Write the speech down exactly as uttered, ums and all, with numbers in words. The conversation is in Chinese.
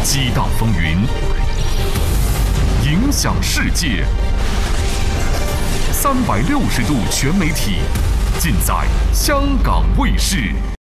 激荡风云，影响世界。三百六十度全媒体，尽在香港卫视。